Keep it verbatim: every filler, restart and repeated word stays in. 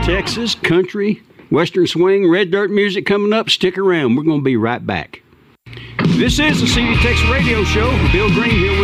Texas, country, western swing, red dirt music coming up. Stick around. We're going to be right back. This is the C D Texas Radio Show. Bill Green here with